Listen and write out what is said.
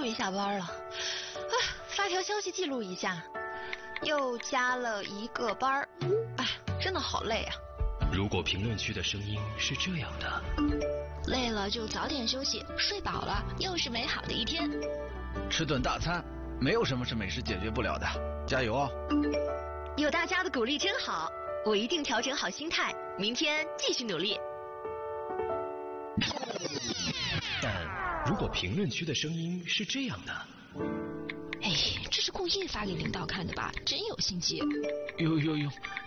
于下班了，发条消息记录一下，又加了1个班儿，真的好累啊。 如果评论区的声音是这样的， 累了就早点休息，睡饱了又是美好的一天。 吃顿大餐，没有什么是美食解决不了的，加油哦！ 有大家的鼓励真好，我一定调整好心态，明天继续努力。 但如果评论区的声音是这样的， 这是故意发给领导看的吧？真有心机。 哟，